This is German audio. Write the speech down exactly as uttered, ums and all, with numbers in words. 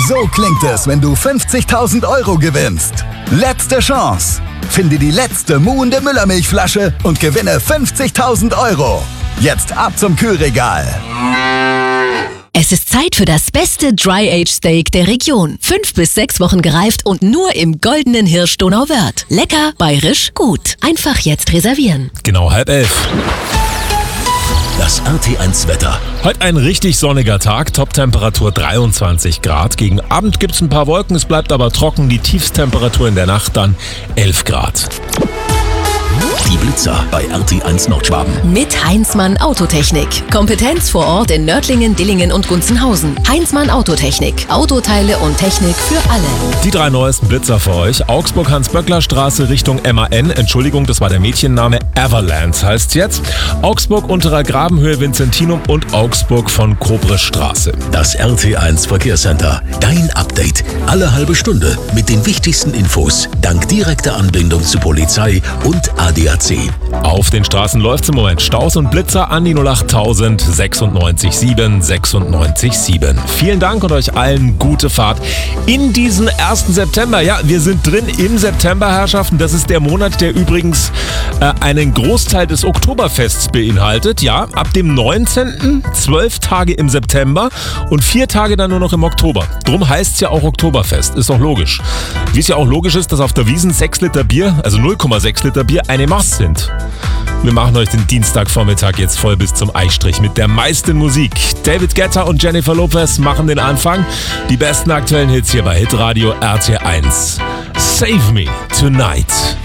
So klingt es, wenn du fünfzigtausend Euro gewinnst. Letzte Chance. Finde die letzte muhende Müllermilchflasche und gewinne fünfzigtausend Euro. Jetzt ab zum Kühlregal. Es ist Zeit für das beste Dry-Age-Steak der Region. Fünf bis sechs Wochen gereift und nur im goldenen Hirsch Donauwörth. Lecker, bayerisch, gut. Einfach jetzt reservieren. Genau halb elf. Das R T eins Wetter. Heute ein richtig sonniger Tag, Toptemperatur dreiundzwanzig Grad. Gegen Abend gibt's ein paar Wolken, es bleibt aber trocken. Die Tiefstemperatur in der Nacht dann elf Grad. Die Blitzer bei R T eins Nordschwaben. Mit Heinzmann Autotechnik. Kompetenz vor Ort in Nördlingen, Dillingen und Gunzenhausen. Heinzmann Autotechnik. Autoteile und Technik für alle. Die drei neuesten Blitzer für euch. Augsburg Hans-Böckler-Straße Richtung M A N. Entschuldigung, das war der Mädchenname. Everlands heißt jetzt. Augsburg Unterer Grabenhöhe Vincentinum und Augsburg von Kobre-Straße. Das R T eins Verkehrscenter. Dein Update. Alle halbe Stunde mit den wichtigsten Infos. Dank direkter Anbindung zu Polizei und A D A C. Auf den Straßen läuft's im Moment. Staus und Blitzer an die null acht null null sechs sieben sechs sechs sieben. Vielen Dank und euch allen gute Fahrt in diesen ersten September. Ja, wir sind drin im September, Herrschaften. Das ist der Monat, der übrigens äh, einen Großteil des Oktoberfests beinhaltet. Ja, ab dem neunzehnten zwölf Tage im September und vier Tage dann nur noch im Oktober. Drum heißt's ja auch Oktoberfest. Ist doch logisch. Wie es ja auch logisch ist, dass auf der Wiesn sechs Liter Bier, also null Komma sechs Liter Bier, eine Maß sind. Wir machen euch den Dienstagvormittag jetzt voll bis zum Eistrich mit der meisten Musik. David Guetta und Jennifer Lopez machen den Anfang. Die besten aktuellen Hits hier bei Hitradio R T eins. Save Me Tonight.